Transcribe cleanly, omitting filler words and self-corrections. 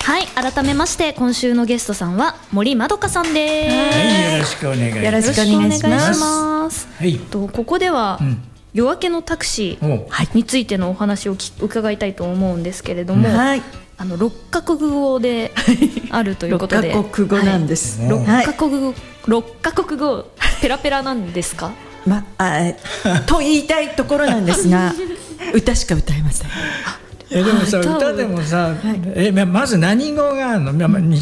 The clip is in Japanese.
はい、改めまして今週のゲストさんは森まどかさんです。 はい、よろしくお願いします。 よろしくお願いします。 はい、 ここでは、夜明けのタクシーについてのお話を伺いたいと思うんですけれども、 はい、 6カ国語であるということで 6カ国語なんです、 6カ国語ペラペラなんですか？ と言いたいところなんですが歌しか歌えません。 でもさ、歌でもさ、まず何語があるの？